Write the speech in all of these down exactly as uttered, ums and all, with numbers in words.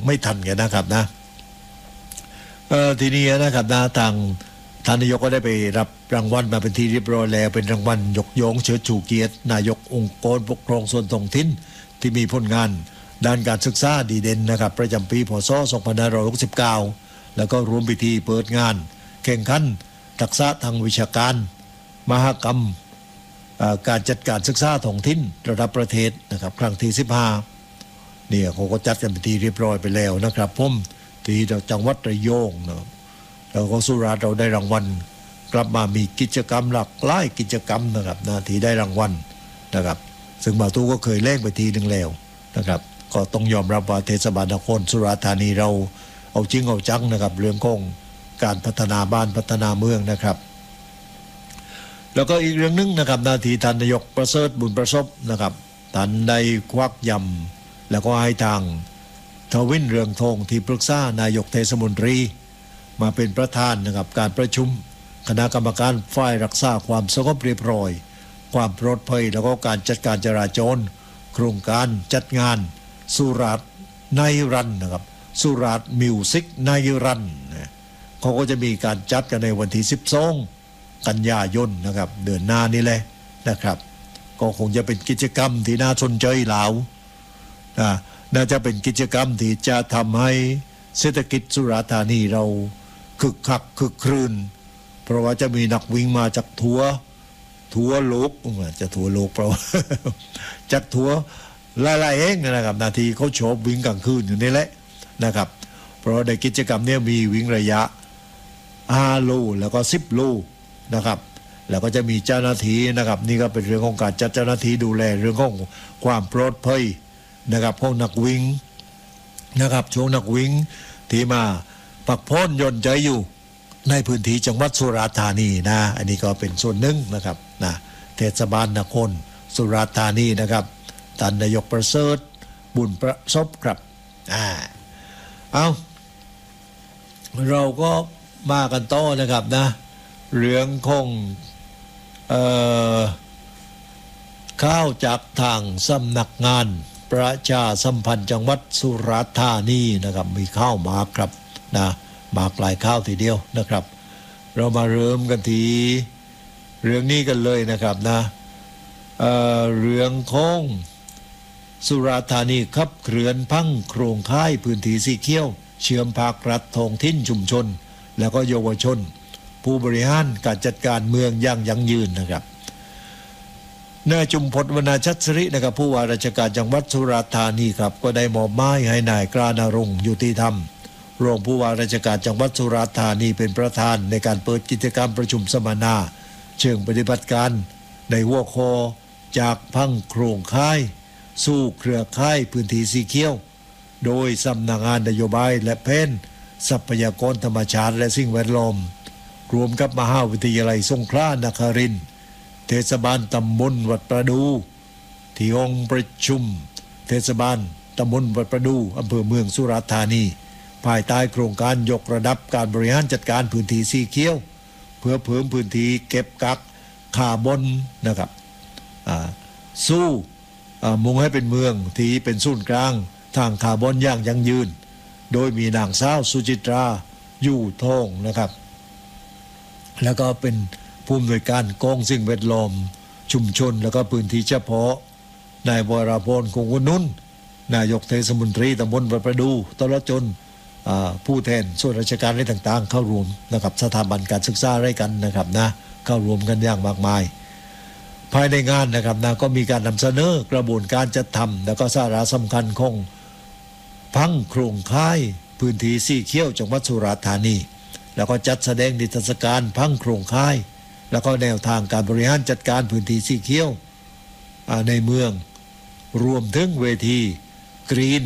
ไม่ทันกันนะครับนะเออทีนี้นะครับนะทางท่านนายกก็ได้ไปรับรางวัลมาเป็นที่เรียบร้อยแล้วเป็นรางวัลยกย่องเชิดชูเกียรตินายกองค์กรปกครองส่วนท้องถิ่นที่มีผลงานด้านการศึกษาดีเด่นนะครับประจำปีพ.ศ. สองพันห้าร้อยหกสิบเก้าแล้วก็รวมพิธีเปิดงานแข่งขันทักษะทางวิชาการมหกรรมการจัดการศึกษาท้องถิ่นระดับประเทศนะครับครั้งที่สิบห้าเนี่ยเขาก็จัดกันเป็นที่เรียบร้อยไปแล้วนะครับผมที่จังหวัดระยองนะแล้วก็สุราษฎร์เราได้รางวัลกลับมามีกิจกรรมหลากหลายกิจกรรมนะครับนะที่ได้รางวัลนะครับซึ่งบาตูก็เคยแลกไปทีหนึ่งแล้วนะครับก็ต้องยอมรับว่าเทศบาลนครสุราษฎร์ธานีเราเอาจริงเอาจังนะครับเรื่องของการพัฒนาบ้านพัฒนาเมืองนะครับแล้วก็อีกเรื่องนึงนะครับนาทีท่านนายกประเสริฐบุญประสบนะครับท่านได้ควักยำแล้วก็ให้ทางทวินเรืองทองที่ปรึกษานายกเทศมนตรีมาเป็นประธานนะครับการประชุมคณะกรรมการฝ่ายรักษาความสงบเรียบร้อยความปลอดภัยแล้วก็การจัดการจราจรโครงการจัดงานสุราษฎร์ไนรันนะครับสุราษฎร์มิวสิกไนรันเขาก็จะมีการจัดกันในวันที่สิบสองกันยายนนะครับเดือนหน้านี้แหละนะครับก็คงจะเป็นกิจกรรมที่น่าสนใจเหลานะน่าจะเป็นกิจกรรมที่จะทำให้เศรษฐกิจสุราษฎร์ธานีเราคึกคักคึกครื้นเพราะว่าจะมีนักวิ่งมาจากทั่วทั่วโลกจะทั่วโลกเพราะจากทั่วหลายๆเองนะครับนาทีเขาชอบวิ่งกลางคืนอยู่นี่แหละนะครับเพราะในกิจกรรมนี้มีวิ่งระยะห้าโลแล้วก็สิบโลนะครับแล้วก็จะมีเจ้าหน้าที่นะครับนี่ก็เป็นเรื่องของการจัดเจ้าหน้าที่ดูแลเรื่องของความปลอดภัยนะครับของนักวิ่งนะครับช่วงนักวิ่งที่มาปักพ้นยนต์ใจอยู่ในพื้นที่จังหวัดสุราษฎร์ธานีนะอันนี้ก็เป็นส่วนหนึ่งนะครับนะเทศบาลนครสุราษฎร์ธานีนะครับท่านนายกประเสริฐบุญประสบครับอ่าเอาเราก็มากันต่อนะครับนะเรื่องของเอ่อข้าวจากทางสำนักงานประชาสัมพันธ์จังหวัดสุราษฎร์ธานีนะครับมีข้าวมาครับนะมากหลายข้าวทีเดียวนะครับเรามาเริ่มกันทีเรื่องนี้กันเลยนะครับนะเอ่อเรื่องของสุราษฎร์ธานีขับเคลื่อนพังโครงข่ายพื้นที่สีเขียวเชื่อมภาครัฐท้องถิ่นชุมชนแล้วก็เยาวชนผู้บริหารการจัดการเมืองอย่างยั่งยืนนะครับนายจุมพลวรรณชัชรินะครับผู้ว่าราชการจังหวัดสุราษฎร์ธานีครับก็ได้มอบหมายให้นายกราณรงค์ยุติธรรมรองผู้ว่าราชการจังหวัดสุราษฎร์ธานีเป็นประธานในการเปิดกิจกรรมประชุมสัมมนาเชิงปฏิบัติการในหัวข้อจากพังโครงข่ายสู่เครือข่ายพื้นที่สีเขียวโดยสำนักงานนโยบายและแผนทรัพยากรธรรมชาติและสิ่งแวดล้อมรวมกับมหาวิทยาลัยสงขลานครินทร์เทศบาลตำบลวัดประดูที่ห้องประชุมเทศบาลตำบลวัดประดูอำเภอเมืองสุราษฎร์ธานีภายใต้โครงการยกระดับการบริหารจัดการพื้นที่สีเขียวเพื่อเพิ่มพื้นที่เก็บกักคาร์บอนนะครับสู้มุ่งให้เป็นเมืองที่เป็นศูนย์กลางทางคาร์บอนอย่างยั่งยืนโดยมีนางสาวสุจิตราอยู่ทองนะครับแล้วก็เป็นผู้อำนวยการกองสิ่งแวดล้อมชุมชนแล้วก็พื้นที่เฉพาะนายวราพรคงวนุนนายกเทศมนตรีตำบลวัดประดูตลอดจนผู้แทนส่วนราชการอะไรต่างๆเข้ารวมนะครับสถาบันการศึกษาอะไรกันนะครับนะเข้ารวมกันอย่างมากมายภายในงานนะครับนะก็มีการนำเสนอกระบวนการจัดทำแล้วก็สาระสำคัญของพังโครงข่ายพื้นที่สีเขียวจังหวัดสุราษฎร์ธานีแล้วก็จัดแสดงนิทรรศการพังโครงข่ายแล้วก็แนวทางการบริหารจัดการพื้นที่สีเขียวในเมืองรวมถึงเวที Green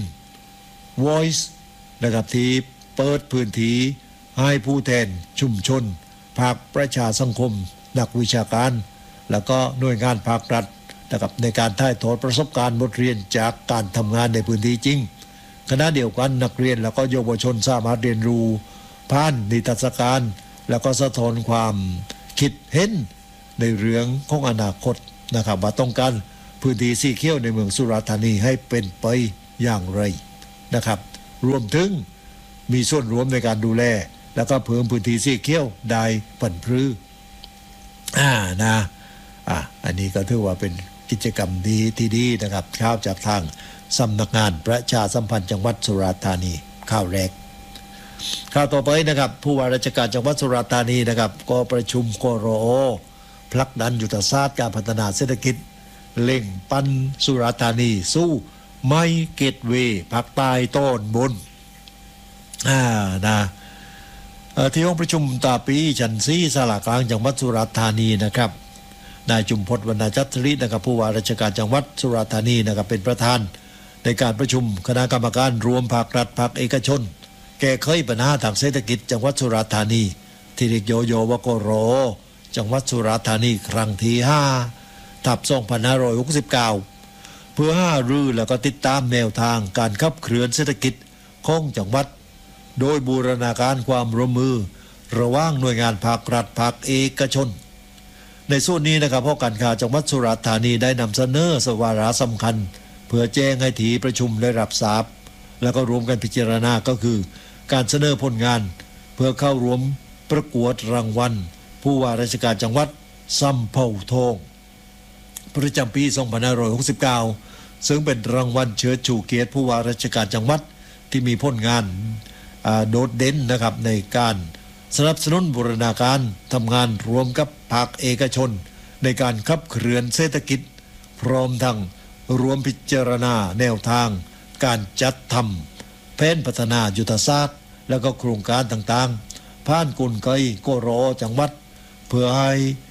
Voice นะครับที่เปิดพื้นที่ให้ผู้แทนชุมชนภาคประชาสังคมนักวิชาการแล้วก็หน่วยงานภาครัฐนะครับในการถ่ายทอดประสบการณ์บทเรียนจากการทำงานในพื้นที่จริงขณะเดียวกันนักเรียนแล้วก็เยาวชนสามารถเรียนรู้ผ่านนิทรรศการแล้วก็สะท้อนความคิดเห็นในเรื่องของอนาคตนะครับว่าต้องการพื้นที่สีเขียวในเมืองสุราษฎร์ธานีให้เป็นไปอย่างไรนะครับรวมถึงมีส่วนร่วมในการดูแลแล้วก็เพิ่มพื้นที่สีเขียวได้ผันพรืออ่านะอ่ะอันนี้ก็ถือว่าเป็นกิจกรรมดีที่ดีนะครับข่าวจากทางสำนักงานประชาสัมพันธ์จังหวัดสุราษฎร์ธานีข่าวแรกข่าวต่อไปนะครับผู้ว่าราชการจังหวัดสุราษฎร์ธานีนะครับก็ประชุมกรอผลักดันยุทธศาสตร์การพัฒนาเศรษฐกิจเล่งปั้นสุราษฎร์ธานีสู้ไม่เกตเวภาคใต้ต้นบนอ่านะที่ห้องประชุมตาปีชั้นสี่ศาลากลางจังหวัดสุราษฎร์ธานีนะครับนายจุมพลวรรณจัตรินะครับผู้ว่าราชการจังหวัดสุราษฎร์ธานีนะครับเป็นประธานในการประชุมคณะกรรมการรวมภาครัฐภาคเอกชนแก้ไขปัญหาทางเศรษฐกิจจังหวัดสุราษฎร์ธานีที่เรียกโยโย่ว่ากรอจังหวัดสุราษฎร์ธานีครั้งที่ห้าทับสองพันห้าร้อยหกสิบเก้าเพื่อห้ารือแล้วก็ติดตามแนวทางการขับเคลื่อนเศรษฐกิจของจังหวัดโดยบูรณาการความร่วมมือระหว่างหน่วยงานภาครัฐภาคเอกชนในส่วนนี้นะครับพ่อการข่าวจังหวัดสุราษฎร์ธานีได้นำเสนอสวาระสำคัญเพื่อแจ้งให้ที่ประชุมได้รับทราบแล้วก็รวมกันพิจารณาก็คือการเสนอผลงานเพื่อเข้าร่วมประกวดรางวัลผู้ว่าราชการจังหวัดซ้ำเผ่าทองประจำปีสองพันห้าร้อยหกสิบเก้าซึ่งเป็นรางวัลเชิดชูเกียรติผู้ว่าราชการจังหวัดที่มีผลงานโดดเด่นนะครับในการสนับสนุนบูรณาการทำงานรวมกับภาคเอกชนในการขับเคลื่อนเศรษฐกิจพร้อมทั้งรวมพิจารณาแนวทางการจัดทำแผนพัฒนายุทธศาสตร์แล้วก็โครงการต่างๆผ่านกลไกกรอจังหวัดเพื่อให้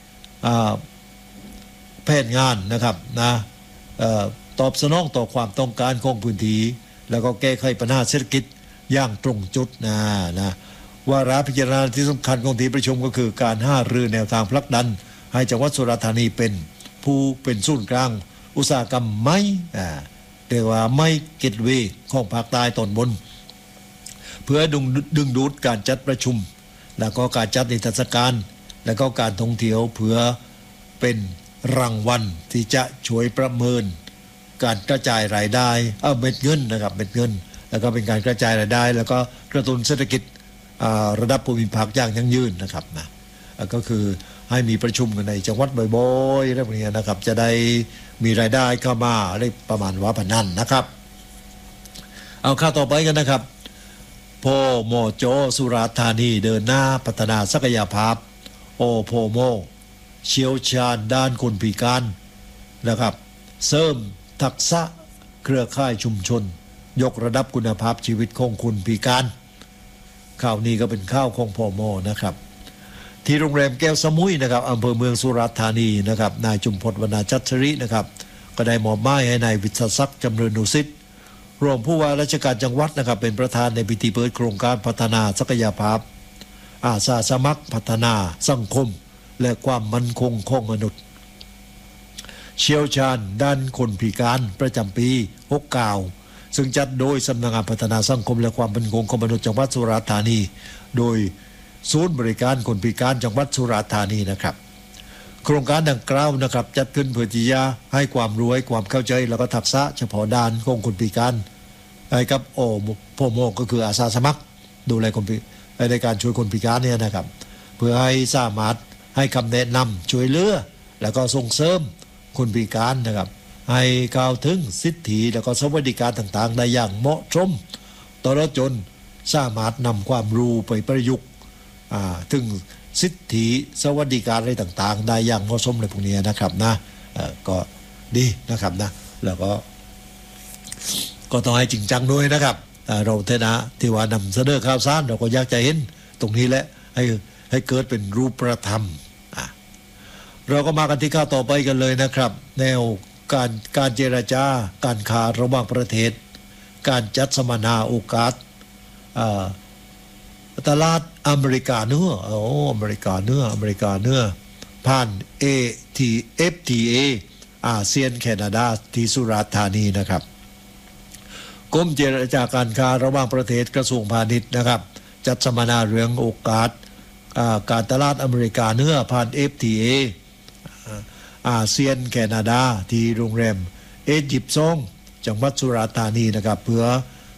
แผนงานนะครับนะตอบสนองต่อความต้องการของพื้นที่แล้วก็แก้ไขปัญหาเศรษฐกิจอย่างตรงจุดนะนะวาระพิจารณาที่สำคัญของที่ประชุมก็คือการห้ารือแนวทางผลักดันให้จังหวัดสุราษฎร์ธานีเป็นผู้เป็นศูนย์กลางอุตสาหกรรมไม้เรียกว่าไม้เกตเวย์ของภาคใต้ตอนบนเพื่อดึงดึงดูดการจัดประชุมแล้วก็การจัดนิทรรศการแล้วก็การท่องเที่ยวเพื่อเป็นรางวัลที่จะช่วยประเมินการกระจายรายได้เออเม็ดเงินนะครับเม็ดเงินแล้วก็เป็นการกระจายรายได้แล้วก็กระตุ้นเศรษฐกิจระดับภูมิภาคอย่างยั่งยืนนะครับนะก็คือให้มีประชุมกันในจังหวัดบ่อยๆอะไรแบบนี้นะครับจะได้มีรายได้เข้ามาได้ประมาณว่าพันนั่นนะครับเอาข่าวต่อไปกันนะครับโพโมโจสุราษฎร์ธานีเดินหน้าพัฒนาศักยภาพโอโพโมเชี่ยวชาญด้านคนพิการนะครับเสริมทักษะเครือข่ายชุมชนยกระดับคุณภาพชีวิตของคนพิการข่าวนี้ก็เป็นข่าวของโพโมนะครับที่โรงแรมแก้วสมุยนะครับอำเภอเมืองสุราษฎร์ธานีนะครับนายจุมพลวรรณจัตรินะครับก็ได้มอบหมายให้นายวิศศักดิ์จำเริญนุสิทธิ์รองผู้ว่าราชการจังหวัดนะครับเป็นประธานในพิธีเปิดโครงการพัฒนาศักยภาพอาสาสมัครพัฒนาสังคมและความมั่นคงของมนุษย์เชี่ยวชาญด้านคนพิการประจำปีหกสิบเก้าซึ่งจัดโดยสำนักงานพัฒนาสังคมและความมั่นคงของมนุษย์จังหวัดสุราษฎร์ธานีโดยศูนย์บริการคนพิการจังหวัดสุราษฎร์ธานีนะครับโครงการดังกล่าวนะครับจัดขึ้นเพื่อที่จะให้ความรู้ให้ความเข้าใจแล้วก็ทักษะเฉพาะด้านของคนพิการให้กับโอโพโมก็คืออาสาสมัครดูแลคนพิในการช่วยคนพิการเนี่ยนะครับเพื่อให้สามารถให้คำแนะนำช่วยเหลือแล้วก็ส่งเสริมคนพิการนะครับให้เข้าถึงสิทธิแล้วก็สวัสดิการต่างๆได้อย่างเหมาะสมตลอดจนสามารถนำความรู้ไปประยุกต์ถึงสิทธิสวัสดิการอะไรต่างๆได้อย่างเหมาะสมในพวกนี้นะครับนะก็ดีนะครับนะแล้วก็ก็ต้องให้จริงจังด้วยนะครับเราเทนะที่ว่านำเสนอข่าวสารเราก็อยากจะเห็นตรงนี้แหละให้ให้เกิดเป็นรูปธรรมเราก็มากันที่ข่าวต่อไปกันเลยนะครับแนวการการเจรจาการค้าระหว่างประเทศการจัดสัมมนาโอกาสตลาดอเมริกาเนื้อโอ้อเมริกาเนื้ออเมริกาเนื้อผ่าน เอ ที เอฟ ที เอ อาเซียนแคนาดาที่สุราษฎร์ธานีนะครับกรมเจรจาการค้าระหว่างประเทศกระทรวงพาณิชย์นะครับจัดสัมมนาเรื่องโอกาสการตลาดอเมริกาเนื้อผ่าน เอฟ ที เอ อาเซียนแคนาดาที่โรงแรมเอจิปซงจังหวัดสุราษฎร์ธานีนะครับเพื่อ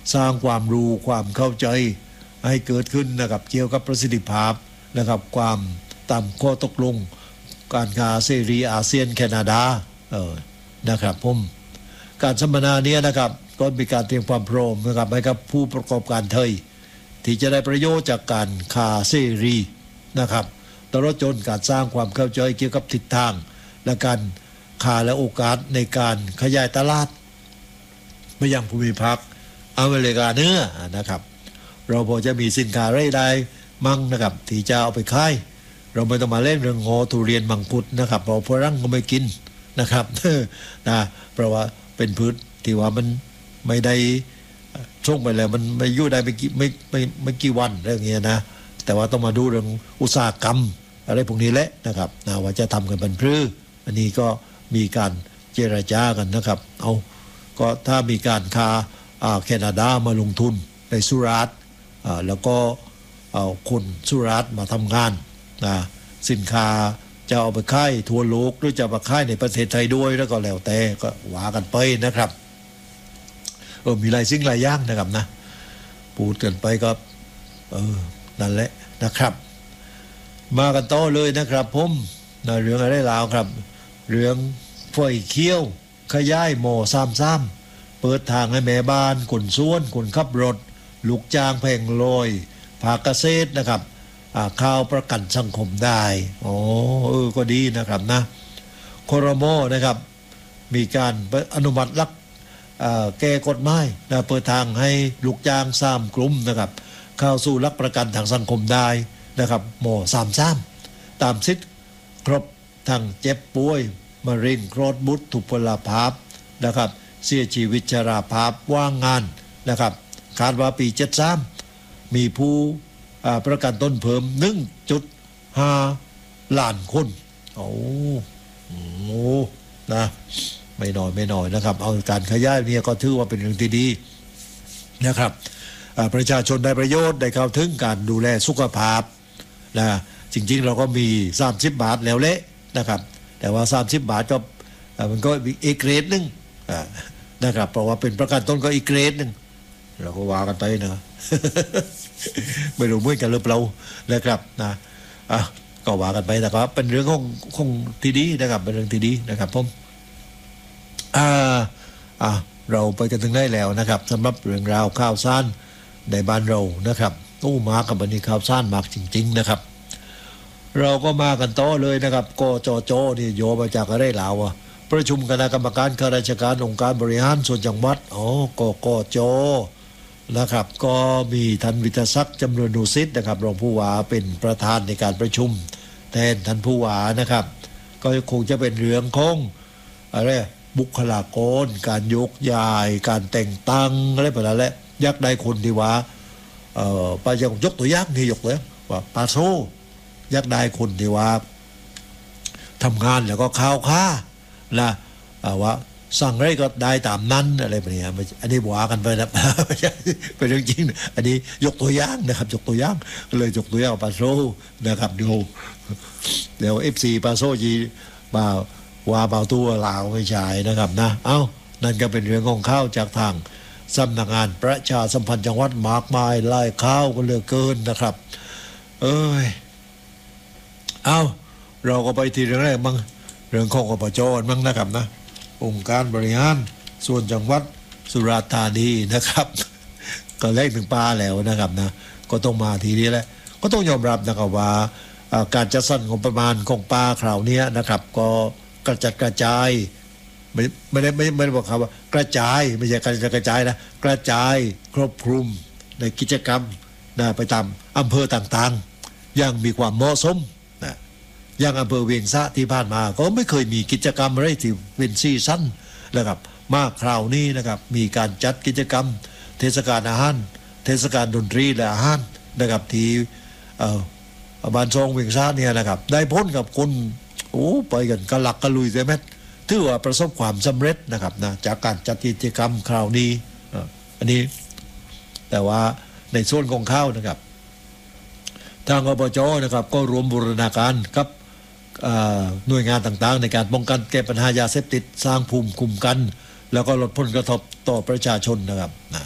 สร้างความรู้ความเข้าใจให้เกิดขึ้นนะครับเกี่ยวกับประสิทธิภาพนะครับความตามข้อตกลงการค้าเสรีอาเซียนแคนาดาเออนะครับผมการสัมมนาเนี้ยนะครับก็มีการเตรียมความพร้อมนะครับให้กับผู้ประกอบการไทยที่จะได้ประโยชน์จากการค้าเสรีนะครับตลอดจนการสร้างความเข้าใจเกี่ยวกับทิศทางและการค้าและโอกาสในการขยายตลาดไปยังภูมิภาคอเมริกาเหนือนะครับเราพอจะมีสินค้าไรได้มั่งนะครับที่จะเอาไปขายเราไม่ต้องมาเล่นเรื่องงอทุเรียนมังคุดนะครับเราฝรั่งก็ไม่กินนะครับนะเพราะว่าเป็นพืชที่ว่ามันไม่ได้ช่วงไปแล้วมันไม่ยุ่ได้ไม่กี่ไม่ไม่ไม่กี่วันเรื่องเงี้ยนะแต่ว่าต้องมาดูเรื่องอุตสาหกรรมอะไรพวกนี้แหละนะครับนะว่าจะทำกันเป็นพรืออันนี้ก็มีการเจรจากันนะครับเอาก็ถ้ามีการค้าแคนาดามาลงทุนในสุราษฎร์แล้วก็เอาคนสุราษฎร์มาทำงานนะสินค้าจะเอาไปขายทั่วโลกหรือจะมาขายในประเทศไทยด้วยแล้วก็แล้วแต่ก็ว่ากันไปนะครับเออมีหลายสิ่งหลายอย่างนะครับนะพูดกันไปก็เออนั่นแหละนะครับมากันต่อเลยนะครับผมนะเรื่องอะไรลาวครับเรื่องไฟเขียวขยายหมอซ้ำๆเปิดทางให้แม่บ้านคนส่วนคนขับรถลูกจ้างแผงลอยภาคเกษตรนะครับข้าวประกันสังคมได้อ๋อเออก็ดีนะครับนะครม.นะครับมีการอนุมัติลักแก้กฎหมายนะเปิดทางให้ลูกจ้างสามกลุ่มนะครับเข้าสู่ลักประกันทางสังคมได้นะครับหมอสามซ้ำตามสิทธิ์ครบทางเจ็บป่วยมะเร็งคลอดบุตรทุพพลภาพนะครับเสียชีวิตชราภาพว่างงานนะครับคาดว่าปีเจ็ดสิบสามมีผู้ประกันต้นเพิ่ม หนึ่งจุดห้า ล้านคนโอ้โหนะไม่น้อยไม่น้อยนะครับเอาการขยายเนี่ยก็ถือว่าเป็นเรื่องที่ดีนะครับประชาชนได้ประโยชน์ได้เข้าถึงการดูแลสุขภาพนะจริงๆเราก็มีสามสิบบาทแล้วเละนะครับแต่ว่าสามสิบบาทก็มันก็อีกเกรดนึงนะครับเพราะว่าเป็นประกันต้นก็อีกเกรดนึงเราก็ว่ากันไปนะไม่รู้เหมือนกันหรือเปล่านะครับนะอ่ะก็ว่ากันไปนะครับเป็นเรื่องของของที่ดีนะครับเป็นเรื่องที่ดีนะครับผมอ่าอ่ะเราไปกันถึงได้แล้วนะครับสำหรับเรื่องราวข่าวสารในบ้านเรานะครับโอ้มากับบันนี้ข่าวสารมากจริงๆนะครับเราก็มากันต่อเลยนะครับกจจนี่โยมาจากอะไรลาวอ่ะประชุมคณะกรรมการข้าราชการองค์การบริหารส่วนจังหวัดอ๋อกกจนะครับก็มีท่านวิทยาศักดิ์จำนวนนุสิทธิ์นะครับรองผู้ว่าเป็นประธานในการประชุมแทนท่านผู้ว่านะครับก็คงจะเป็นเรื่องของอะไรบุคลากรการยกย้ายการแต่งตั้งอะไรแบบนั้นแหละยักได้คนที่ว่าเอ่อไปยกตัวอย่างที่ยกเลยว่าปาโซยักได้คนที่ว่าทำงานแล้วก็ข้าวค่านะว่าสั่งอะไรก็ได้ตามนั้นอะไรแบบนี้อันนี้ว่ากันไปนะไม่ใช่เป็นเรื่องจริงอันนี้ยกตัวอย่างนะครับยกตัวอย่างเลยยกตัวอย่างปาโซนะครับดูเดี๋ยวเอฟซีปาโซจีมาว่าเบาตัวลาวไม่ใช่นะครับนะเอ้านั่นก็เป็นเรื่องของข้าวจากทางสำนักงานประชาสัมพันธ์จังหวัดมากมายไล่ข้าวก็เหลือเกินนะครับเอ้ยเอ้าเราก็ไปทีเรื่องแรกมั้งเรื่องของอบจมั้งนะครับนะองค์การบริหารส่วนจังหวัดสุราษฎร์ธานีนะครับก็เลขถึงปลาแล้วนะครับนะก็ต้องมาทีนี้แหละก็ต้องยอมรับนะครับว่าการจัดสรรงบประมาณของปลาคราวนี้นะครับก็กระจัดกระจายไม่ไม่ได้ไม่ไม่ได้บอกคำว่ากระจายไม่ใช่การกระจายนะกระจายครอบคลุมในกิจกรรมนะไปตามอำเภอต่างๆยังมีความเหมาะสมนะอย่างอำเภอเวียงสะที่ผ่านมาก็ไม่เคยมีกิจกรรมอะไรที่เป็นซีซั่นนะครับมาคราวนี้นะครับมีการจัดกิจกรรมเทศกาลอาหารเทศกาลดนตรีและอาหารนะครับที่บ้านซองเวียงสะเนี่ยนะครับได้พ้นกับคนโอ้ไปกันกระหลักกระลุยใช่ไหมถือว่าประสบความสำเร็จนะครับนะจากการจัดกิจกรรมคราวนี้อันนี้แต่ว่าในส่วนของข้าวนะครับทางอบจนะครับก็รวมบูรณาการกับหน่วยงานต่างๆในการป้องกันแก้ปัญหายาเสพติดสร้างภูมิคุ้มกันแล้วก็ลดผลกระทบต่อประชาชนนะครับนะ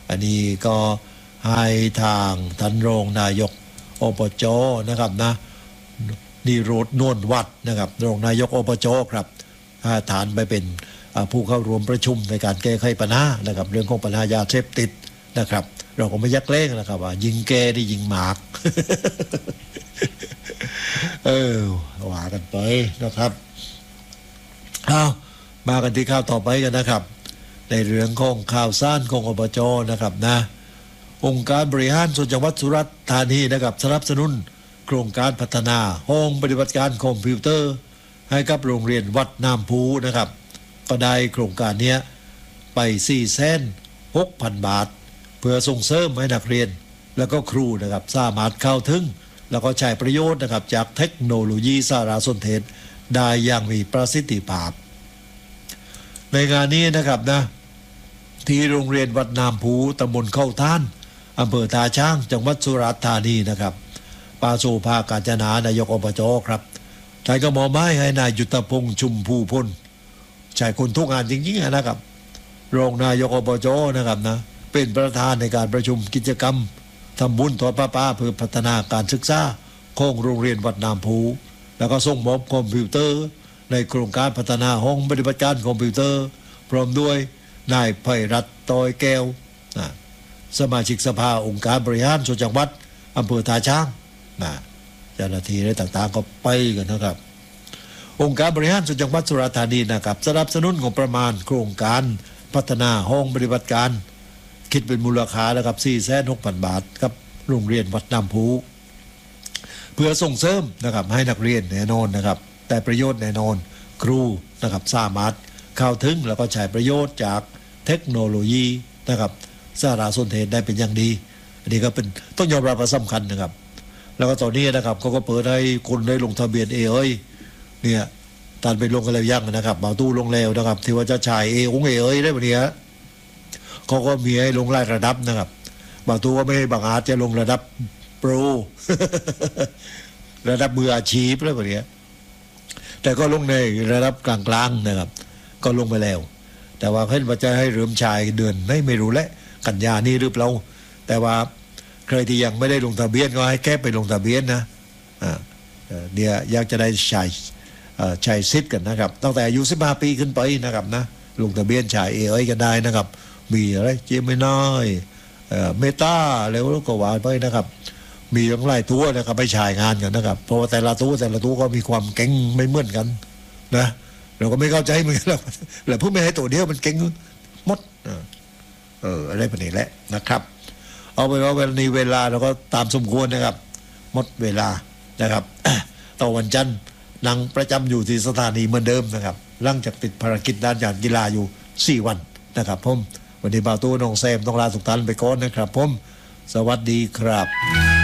อันนี้ก็ให้ทางท่านรองนายกอบจนะครับนะนิโรธนวลวัดนะครับรองนายกอบจครับฐานไปเป็นผู้เข้าร่วมประชุมในการแก้ไขปัญหานะครับเรื่องของปัญหายาเสพติดนะครับเราก็ไม่ยักเล่งนะครับว่ายิงแกได้ยิงหมาก เออว่ากันไปนะครับเอามากันที่ข่าวต่อไปกันนะครับในเรื่องของข่าวซ่านของอบจนะครับนะองค์การบริหารส่วนจังหวัดสุราษฎร์ธานีนะครับสนับสนุนโครงการพัฒนาห้องปฏิบัติการคอมพิวเตอร์ให้กับโรงเรียนวัดน้ำพูนะครับก็ได้โครงการนี้ไป สี่แสนหกพัน บาทเพื่อส่งเสริมให้นักเรียนแล้วก็ครูนะครับสามารถเข้าถึงแล้วก็ใช้ประโยชน์นะครับจากเทคโนโลยีสารสนเทศได้อย่างมีประสิทธิภาพในงานนี้นะครับนะที่โรงเรียนวัดน้ำพูตำบลเข้าท่านอำเภอตาช้างจังหวัดสุราษฎร์ธานีนะครับปาโซภากาญจนานายกอบจครับท่านก็มอบหมายให้นายยุทธพงษ์ชุมภูพลชายคนทุกงานจริงๆนะครับรองนายกอบจนะครับนะเป็นประธานในการประชุมกิจกรรมทำบุญทอดผ้าป่าเพื่อพัฒนาการศึกษาของโรงเรียนวัดน้ำพูแล้วก็ส่งมอบคอมพิวเตอร์ในโครงการพัฒนาห้องปฏิบัติการคอมพิวเตอร์พร้อมด้วยนายไพรัตน์ตอยแก้วนะสมาชิกสภาองค์การบริหารส่วนจังหวัดอำเภอท่าช้างนะเจ้าหน้าที่อะไรต่างๆก็ไปกันนะครับองค์การบริหารส่วนจังหวัดสุราษฎร์ธานีนะครับสนับสนุนของประมาณโครงการพัฒนาห้องปฏิบัติการคิดเป็นมูลค่าแล้วครับ สี่แสนหกพัน บาทกับโรงเรียนวัดน้ำพูเพื่อส่งเสริมนะครับให้นักเรียนแน่นอนนะครับแต่ประโยชน์แน่นอนครูนะครับสามารถเข้าถึงแล้วก็ใช้ประโยชน์จากเทคโนโลยีนะครับสารสนเทศได้เป็นอย่างดีอันนี้ก็เป็นต้องยอมรับว่าสำคัญนะครับแล้วก็ตอนนี้นะครับเขาก็เปิดให้คนได้ลงทะเบียนเอเอ้ยเนี่ยตอนไปลงกันแล้วยังนะครับบ่าวตู้ลงแล้วนะครับที่ว่าจะฉายเอองเอเอ้ยได้แบบนี้เขาก็มีให้ลงรายระดับนะครับบ่าวตู้ก็ไม่ให้บางอาจจะลงระดับโปร ระดับมืออาชีพแล้วแบบนี้แต่ก็ลงในระดับกลางๆนะครับก็ลงไปแล้วแต่ว่าเพิ่นว่าจะให้เริ่มฉายเดือนไม่ไม่รู้แหละกันยานี่หรือเปล่าแต่ว่าใครที่ยังไม่ได้ลงทะเบียนก็ให้แค่ไปลงทะเบียนนะอ่าเดี๋ยวอยากจะได้ใช้ใช้สิทธิ์กันนะครับตั้งแต่อายุสิบห้าปีขึ้นไปนะครับนะลงทะเบียนใช้เอไอกันได้นะครับมีอะไรเจมินายเมตาแล้วก็ว่าไปนะครับมีทั้งหลายตัวนะครับไปฉายงานกันนะครับเพราะว่าแต่ละตัวแต่ละตัวก็มีความเก่งไม่เหมือนกันนะเราก็ไม่เข้าใจเหมือนกันแล้วแล้วผู้ไม่ให้ตัวเดียวมันเก่งหมดเอออะไรแบบนี้แหละนะครับเอาไปว่าวันนี้เวลาเราก็ตามสมควรนะครับหมดเวลานะครับต่อวันจันทร์นั่งประจำอยู่ที่สถานีเหมือนเดิมนะครับหลังจากติดภารกิจด้านการกีฬาอยู่สี่วันนะครับผมวันนี้บ่าวตู้น้องแซมต้องลาทุกท่านไปก่อนนะครับผมสวัสดีครับ